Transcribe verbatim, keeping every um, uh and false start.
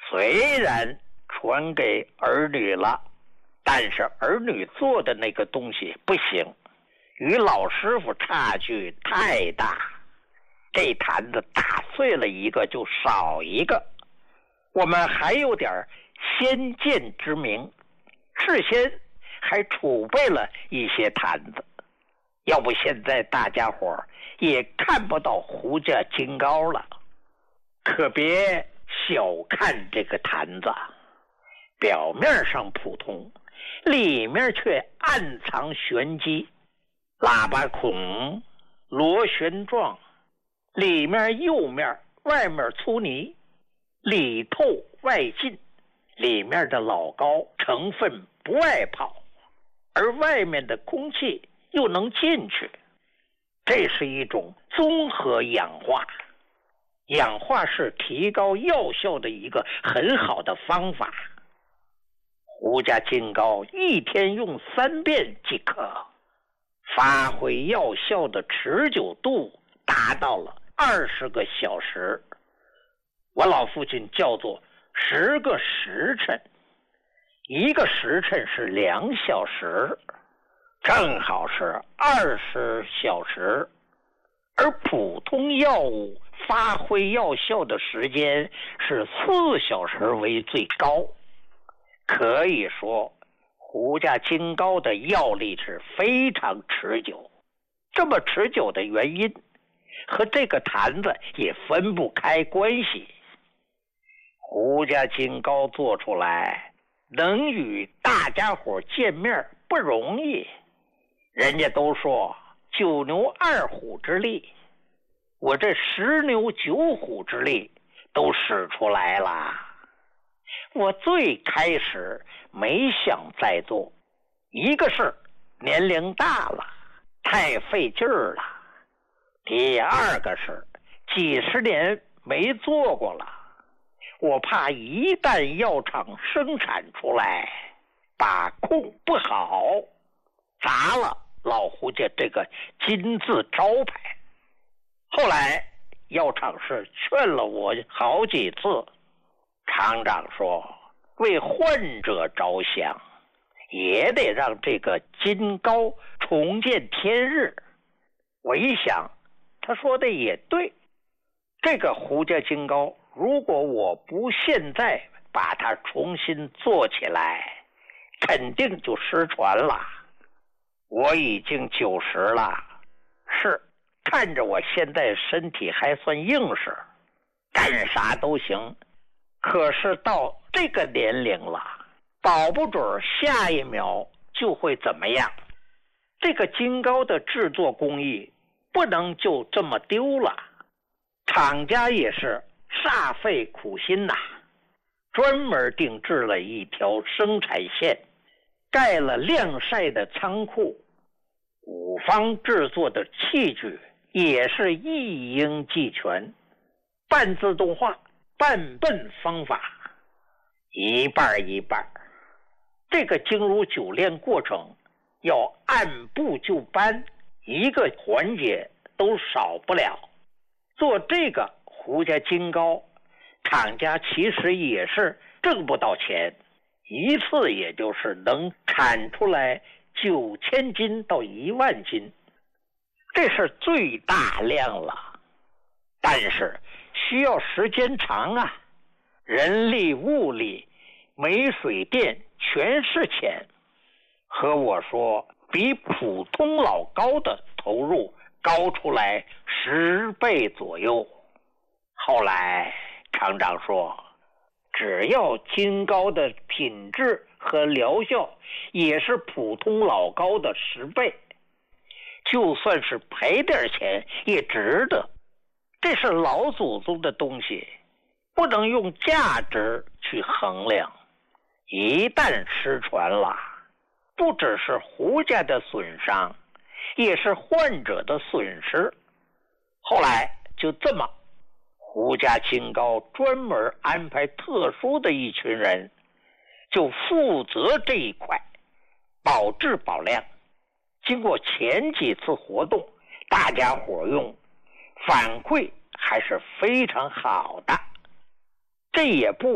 虽然传给儿女了，但是儿女做的那个东西不行，与老师傅差距太大，这坛子打碎了一个就少一个。我们还有点先见之明，事先还储备了一些坛子，要不现在大家伙也看不到胡家金高了。可别小看这个坛子，表面上普通，里面却暗藏玄机。喇叭孔螺旋状，里面釉面，外面粗泥，里透外进，里面的老膏成分不外跑，而外面的空气又能进去，这是一种综合氧化。氧化是提高药效的一个很好的方法。胡家金膏一天用三遍即可，发挥药效的持久度达到了二十个小时。我老父亲叫做十个时辰，一个时辰是两小时，正好是二十小时。而普通药物发挥药效的时间是四小时为最高。可以说胡家金膏的药力是非常持久，这么持久的原因和这个坛子也分不开关系。胡家金膏做出来能与大家伙见面不容易，人家都说九牛二虎之力，我这十牛九虎之力都使出来了。我最开始没想再做，一个是年龄大了，太费劲儿了；第二个是几十年没做过了，我怕一旦药厂生产出来，把控不好，砸了老胡家这个金字招牌。后来药厂是劝了我好几次，厂长说为患者着想，也得让这个金膏重见天日。我一想，他说的也对，这个胡家金膏如果我不现在把它重新做起来，肯定就失传了。我已经九十了，是看着我现在身体还算硬实，干啥都行，可是到这个年龄了，保不准下一秒就会怎么样。这个金膏的制作工艺不能就这么丢了，厂家也是煞费苦心呐，专门定制了一条生产线，盖了晾晒的仓库，五方制作的器具也是一应俱全，半自动化半笨方法，一半一半。这个精如酒炼过程要按部就班，一个环节都少不了。做这个胡家金膏，厂家其实也是挣不到钱，一次也就是能产出来九千斤到一万斤，这是最大量了。但是需要时间长啊，人力物力煤水电全是钱，和我说比普通老膏的投入高出来十倍左右。后来厂长说，只要金膏的品质和疗效也是普通老膏的十倍，就算是赔点钱也值得。这是老祖宗的东西，不能用价值去衡量。一旦失传了，不只是胡家的损伤，也是患者的损失。后来就这么，胡家金膏专门安排特殊的一群人，就负责这一块，保质保量。经过前几次活动，大家伙用，反馈还是非常好的。这也不